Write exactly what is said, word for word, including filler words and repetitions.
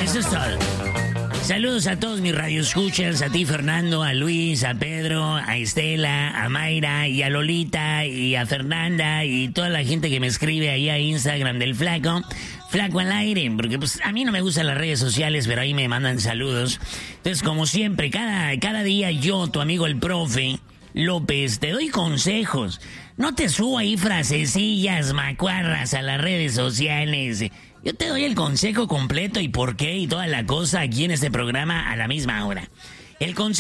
Eso es todo. Saludos a todos mis radioescuchas, a ti Fernando, a Luis, a Pedro, a Estela, a Mayra y a Lolita y a Fernanda y toda la gente que me escribe ahí a Instagram del Flaco. Flaco al aire, porque pues a mí no me gustan las redes sociales, pero ahí me mandan saludos. Entonces, como siempre, cada, cada día yo, tu amigo el profe López, te doy consejos. No te subo ahí frasecillas macuarras a las redes sociales. Yo te doy el consejo completo y por qué y toda la cosa aquí en este programa a la misma hora. El consejo